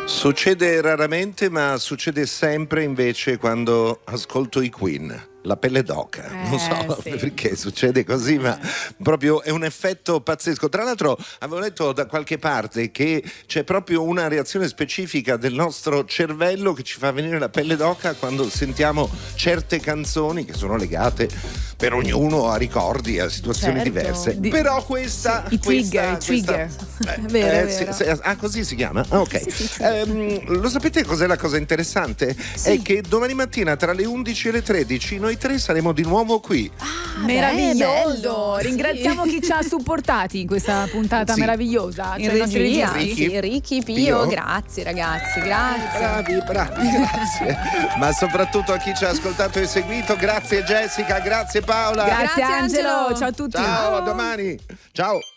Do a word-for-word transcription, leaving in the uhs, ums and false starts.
Succede raramente, ma succede sempre invece quando ascolto i Queen. La pelle d'oca, eh, non so sì. perché succede così, ma proprio è un effetto pazzesco. Tra l'altro avevo letto da qualche parte che c'è proprio una reazione specifica del nostro cervello che ci fa venire la pelle d'oca quando sentiamo certe canzoni che sono legate per ognuno a ricordi, a situazioni Certo. diverse. Di- Però questa... I questa, trigger, trigger. questa- È vero, eh, è sì, vero. sì, ah, così si chiama? Ah, ok. Sì, sì, sì. Ehm, lo sapete cos'è la cosa interessante? Sì. È che domani mattina tra le undici e le tredici noi tre saremo di nuovo qui. Ah, meraviglioso! bello, sì. Ringraziamo chi ci ha supportati in questa puntata Sì. meravigliosa. In Cioè, i nostri regia, registi. sì, Ricky, Pio, Pio. grazie ragazzi, grazie. Bravi, bravi, grazie. Ma soprattutto a chi ci ha ascoltato e seguito, grazie Jessica, grazie Paola. Grazie, Grazie, Angelo. Angelo. Ciao a tutti. Ciao, a domani. Ciao.